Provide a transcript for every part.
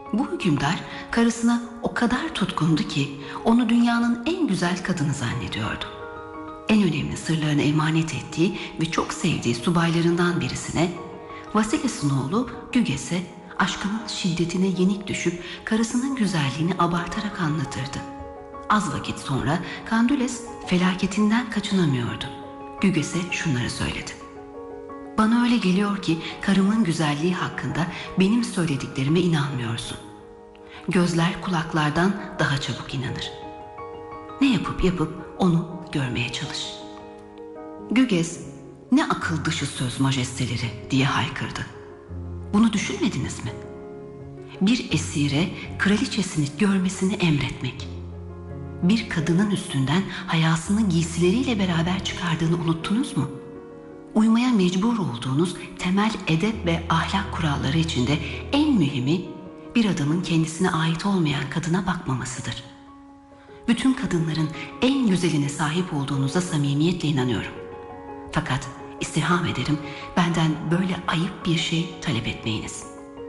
Bu hükümdar karısına o kadar tutkundu ki onu dünyanın en güzel kadını zannediyordu. En önemli sırlarını emanet ettiği ve çok sevdiği subaylarından birisine, Vasilis'in oğlu Güges'e aşkının şiddetine yenik düşüp karısının güzelliğini abartarak anlatırdı. Az vakit sonra Kandules felaketinden kaçınamıyordu. Güges'e şunları söyledi: "Bana öyle geliyor ki karımın güzelliği hakkında benim söylediklerime inanmıyorsun. Gözler kulaklardan daha çabuk inanır. Ne yapıp onu görmeye çalış." Güges, "Ne akıl dışı söz majesteleri!" diye haykırdı. "Bunu düşünmediniz mi? Bir esire kraliçesini görmesini emretmek, bir kadının üstünden hayasını giysileriyle beraber çıkardığını unuttunuz mu? Uymaya mecbur olduğunuz temel edep ve ahlak kuralları içinde en mühimi bir adamın kendisine ait olmayan kadına bakmamasıdır. Bütün kadınların en güzeline sahip olduğunuza samimiyetle inanıyorum. Fakat istirham ederim benden böyle ayıp bir şey talep etmeyiniz."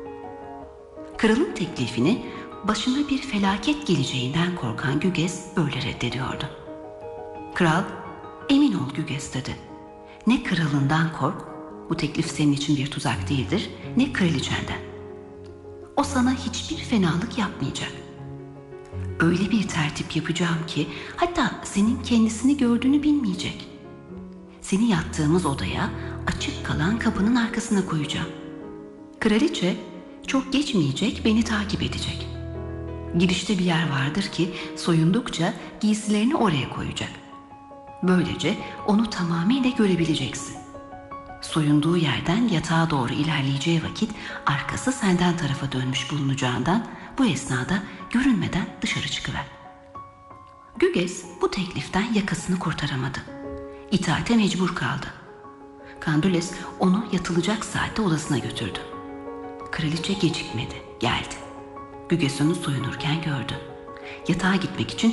Kralın teklifini başına bir felaket geleceğinden korkan Güges böyle reddediyordu. Kral, "Emin ol Güges," dedi. "Ne kralından kork, bu teklif senin için bir tuzak değildir, ne kraliçenden. O sana hiçbir fenalık yapmayacak. Öyle bir tertip yapacağım ki hatta senin kendisini gördüğünü bilmeyecek. Seni yattığımız odaya açık kalan kapının arkasına koyacağım. Kraliçe çok geçmeyecek beni takip edecek. Girişte bir yer vardır ki soyundukça giysilerini oraya koyacak. Böylece onu tamamıyla görebileceksin. Soyunduğu yerden yatağa doğru ilerleyeceği vakit arkası senden tarafa dönmüş bulunacağından bu esnada görünmeden dışarı çıkıver." Güges bu tekliften yakasını kurtaramadı. İtaate mecbur kaldı. Kandules onu yatılacak saatte odasına götürdü. Kraliçe gecikmedi, geldi. Güges onu soyunurken gördü. Yatağa gitmek için